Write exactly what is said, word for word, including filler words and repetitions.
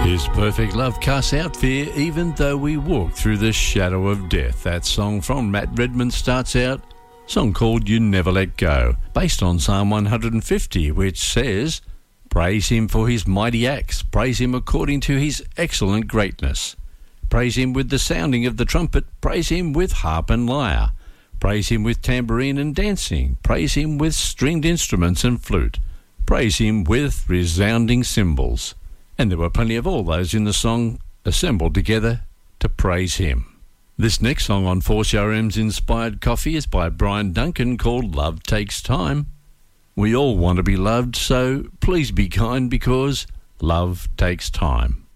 His perfect love casts out fear even though we walk through the shadow of death. That song from Matt Redman starts out, song called You Never Let Go, based on Psalm one hundred fifty, which says, praise him for his mighty acts, praise him according to his excellent greatness. Praise him with the sounding of the trumpet, praise him with harp and lyre. Praise him with tambourine and dancing, praise him with stringed instruments and flute. Praise him with resounding cymbals. And there were plenty of all those in the song assembled together to praise him. This next song on four C R M's Inspired Coffee is by Brian Duncan, called Love Takes Time. We all want to be loved, so please be kind, because love takes time.